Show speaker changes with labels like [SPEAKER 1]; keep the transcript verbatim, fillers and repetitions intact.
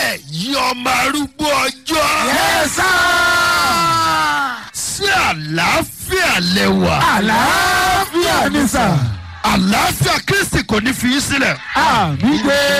[SPEAKER 1] ẹ̀yin ọmọ arúgbó ọjọ́.
[SPEAKER 2] Yes, sir.
[SPEAKER 1] Sí àlàáfíà lẹ́wà.
[SPEAKER 2] Àlàáfíà ni sà.
[SPEAKER 1] Àlàáfíà Kristi kò ní fi í sílẹ̀.
[SPEAKER 2] Àmín.